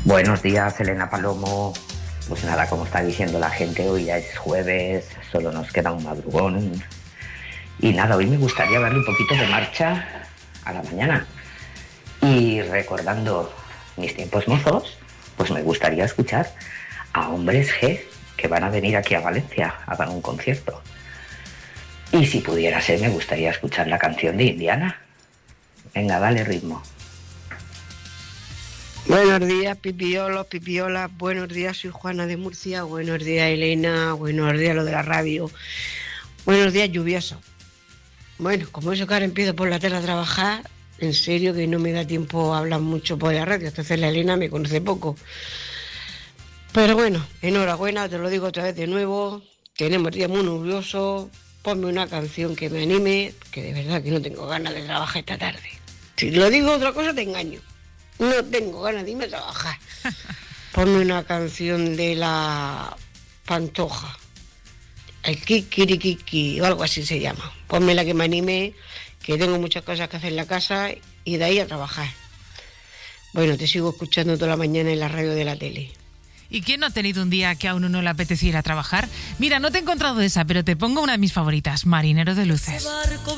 Buenos días, Elena Palomo. Pues nada, como está diciendo la gente, hoy ya es jueves, solo nos queda un madrugón. Y nada, hoy me gustaría darle un poquito de marcha a la mañana. Y recordando mis tiempos mozos, pues me gustaría escuchar a Hombres G, que van a venir aquí a Valencia a dar un concierto. Y si pudiera ser, me gustaría escuchar la canción de Indiana. Venga, dale ritmo. Buenos días, pipiolas. Buenos días, soy Juana de Murcia. Buenos días, Elena. Buenos días, lo de la radio. Buenos días, lluvioso. Bueno, como eso que ahora empiezo por la tarde a trabajar, en serio que no me da tiempo a hablar mucho por la radio. Entonces la Elena me conoce poco. Pero bueno, enhorabuena, te lo digo otra vez de nuevo. Tenemos días muy lluviosos. Ponme una canción que me anime, que de verdad que no tengo ganas de trabajar esta tarde. Si lo digo otra cosa te engaño. No tengo ganas de irme a trabajar. Ponme una canción de la Pantoja. El Kikirikiki o algo así se llama. Ponme la que me anime, que tengo muchas cosas que hacer en la casa y de ahí a trabajar. Bueno, te sigo escuchando toda la mañana en la radio de la tele. ¿Y quién no ha tenido un día que a uno no le apeteciera trabajar? Mira, no te he encontrado esa, pero te pongo una de mis favoritas, Marinero de Luces.